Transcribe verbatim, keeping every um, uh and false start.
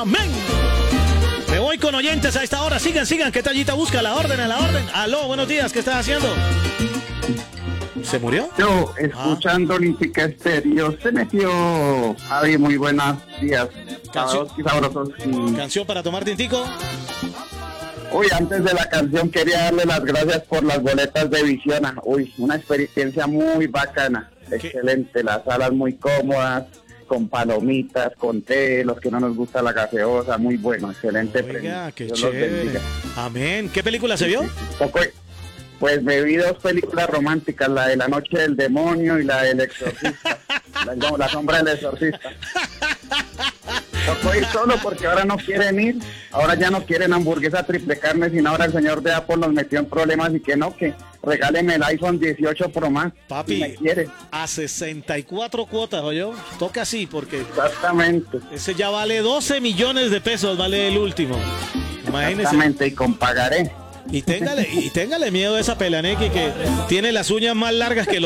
Amén. Me voy con oyentes a esta hora. Sigan, sigan. ¿Qué tallita busca? La orden, a la orden. Aló, buenos días. ¿Qué estás haciendo? ¿Se murió? Yo, escuchando ah. Olímpica Estéreo, se metió Javi, muy buenos días. Canción, sabrosos. Y... ¿Canción para tomar tintico? Uy, antes de la canción quería darle las gracias por las boletas de Visiona. Uy, una experiencia muy bacana. ¿Qué? Excelente, las salas muy cómodas, con palomitas, con té, los que no nos gusta la gaseosa, muy bueno, excelente. Oiga, premio. qué Dios chévere. Amén. ¿Qué película se vio? Poco, pues me vi dos películas románticas, la de La Noche del Demonio y la del Exorcista. la, no, la Sombra del Exorcista. Tocó ir solo porque ahora no quieren ir, ahora ya no quieren hamburguesa triple carne, sino ahora el señor de Apple nos metió en problemas y que no, que regáleme el iPhone dieciocho Pro Max. Papi, si me quiere. A sesenta y cuatro cuotas, ¿oyó? Toca así porque... Exactamente. Ese ya vale doce millones de pesos, vale el último. Imagínese. Exactamente, y con pagaré. Y téngale, y téngale miedo a esa pelaneque que tiene las uñas más largas que los